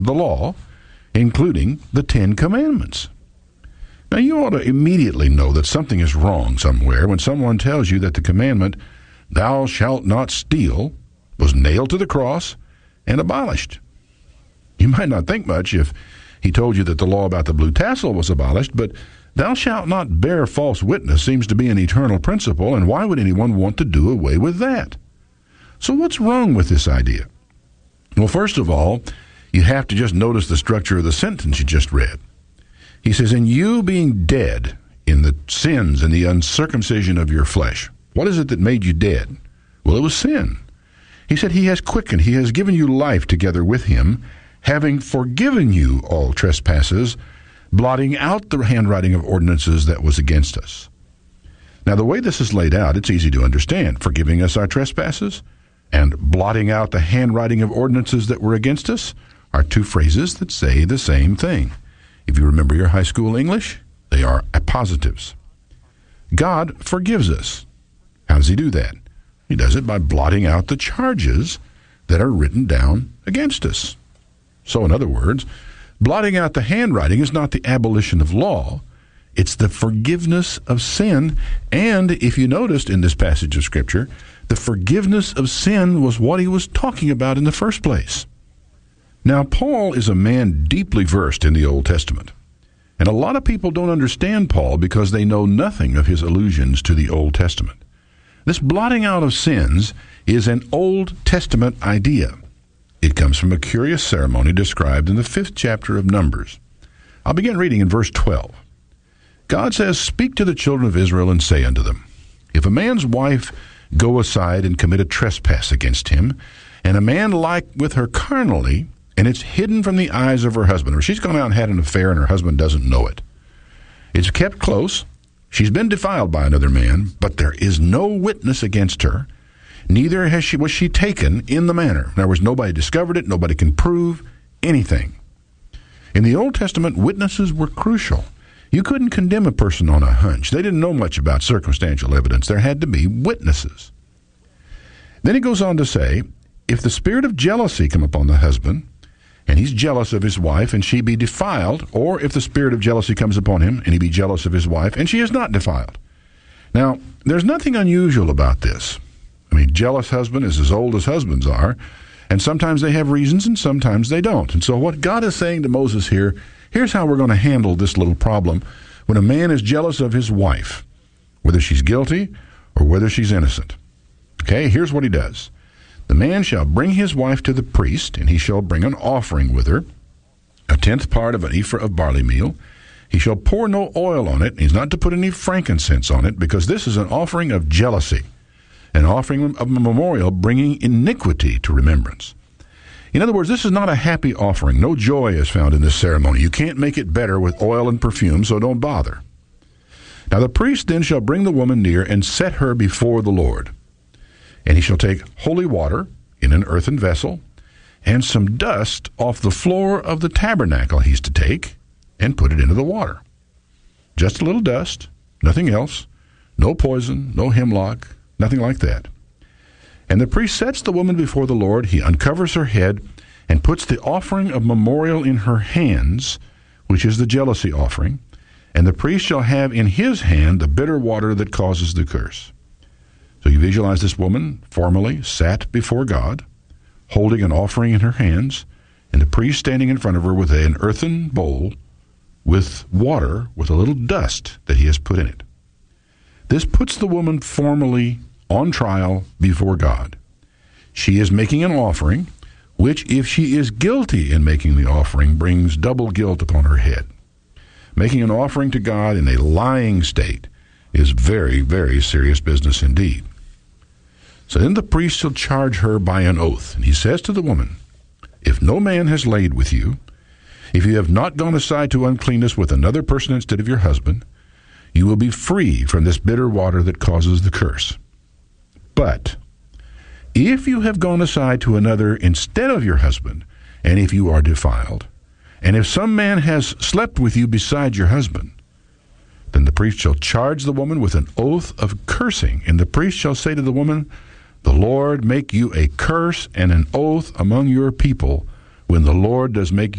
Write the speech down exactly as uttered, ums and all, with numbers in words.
the law, including the Ten Commandments. Now, you ought to immediately know that something is wrong somewhere when someone tells you that the commandment, thou shalt not steal, was nailed to the cross and abolished. You might not think much if he told you that the law about the blue tassel was abolished, but thou shalt not bear false witness seems to be an eternal principle, and why would anyone want to do away with that? So what's wrong with this idea? Well, first of all, you have to just notice the structure of the sentence you just read. He says, and you being dead in the sins and the uncircumcision of your flesh. What is it that made you dead? Well, it was sin. He said, he has quickened, he has given you life together with him, having forgiven you all trespasses, blotting out the handwriting of ordinances that was against us. Now, the way this is laid out, it's easy to understand. Forgiving us our trespasses and blotting out the handwriting of ordinances that were against us are two phrases that say the same thing. If you remember your high school English, they are appositives. God forgives us. How does he do that? He does it by blotting out the charges that are written down against us. So, in other words, blotting out the handwriting is not the abolition of law. It's the forgiveness of sin. And if you noticed in this passage of Scripture, the forgiveness of sin was what he was talking about in the first place. Now, Paul is a man deeply versed in the Old Testament. And a lot of people don't understand Paul because they know nothing of his allusions to the Old Testament. This blotting out of sins is an Old Testament idea. It comes from a curious ceremony described in the fifth chapter of Numbers. I'll begin reading in verse twelve. God says, speak to the children of Israel and say unto them, if a man's wife go aside and commit a trespass against him, and a man lie with her carnally, and it's hidden from the eyes of her husband, or she's gone out and had an affair and her husband doesn't know it. It's kept close. She's been defiled by another man, but there is no witness against her. Neither has she was she taken in the manner. In other words, nobody discovered it. Nobody can prove anything. In the Old Testament, witnesses were crucial. You couldn't condemn a person on a hunch. They didn't know much about circumstantial evidence. There had to be witnesses. Then he goes on to say, if the spirit of jealousy come upon the husband, and he's jealous of his wife, and she be defiled, or if the spirit of jealousy comes upon him, and he be jealous of his wife, and she is not defiled. Now, there's nothing unusual about this. I mean, jealous husband is as old as husbands are, and sometimes they have reasons, and sometimes they don't. And so what God is saying to Moses here, here's how we're going to handle this little problem when a man is jealous of his wife, whether she's guilty or whether she's innocent. Okay, here's what he does. The man shall bring his wife to the priest, and he shall bring an offering with her, a tenth part of an ephah of barley meal. He shall pour no oil on it. He's not to put any frankincense on it, because this is an offering of jealousy, an offering of a memorial bringing iniquity to remembrance. In other words, this is not a happy offering. No joy is found in this ceremony. You can't make it better with oil and perfume, so don't bother. Now the priest then shall bring the woman near and set her before the Lord. And he shall take holy water in an earthen vessel, and some dust off the floor of the tabernacle he's to take, and put it into the water. Just a little dust, nothing else, no poison, no hemlock, nothing like that. And the priest sets the woman before the Lord. He uncovers her head and puts the offering of memorial in her hands, which is the jealousy offering. And the priest shall have in his hand the bitter water that causes the curse. So you visualize this woman formally sat before God, holding an offering in her hands, and the priest standing in front of her with an earthen bowl with water with a little dust that he has put in it. This puts the woman formally on trial before God. She is making an offering, which, if she is guilty in making the offering, brings double guilt upon her head. Making an offering to God in a lying state is very, very serious business indeed. So then the priest shall charge her by an oath, and he says to the woman, if no man has laid with you, if you have not gone aside to uncleanness with another person instead of your husband, you will be free from this bitter water that causes the curse. But if you have gone aside to another instead of your husband, and if you are defiled, and if some man has slept with you beside your husband, then the priest shall charge the woman with an oath of cursing, and the priest shall say to the woman, the Lord make you a curse and an oath among your people when the Lord does make